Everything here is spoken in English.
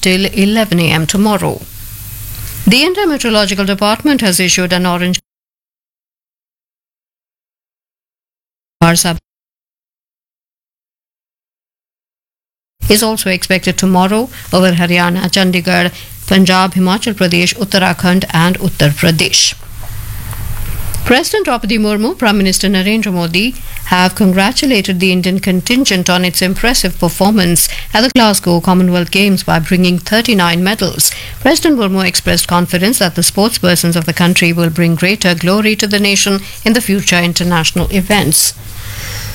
till 11 a.m. tomorrow. The Indian Meteorological Department has issued an orange is also expected tomorrow over Haryana, Chandigarh, Punjab, Himachal Pradesh, Uttarakhand and Uttar Pradesh. President Draupadi Murmu, Prime Minister Narendra Modi have congratulated the Indian contingent on its impressive performance at the Glasgow Commonwealth Games by bringing 39 medals. President Murmu expressed confidence that the sportspersons of the country will bring greater glory to the nation in the future international events.